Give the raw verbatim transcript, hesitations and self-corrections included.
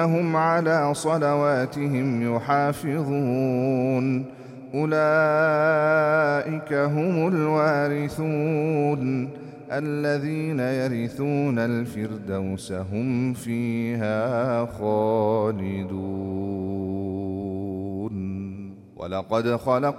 هم على صلواتهم يحافظون أولئك هم الوارثون الذين يرثون الفردوس هم فيها خالدون ولقد خلقنا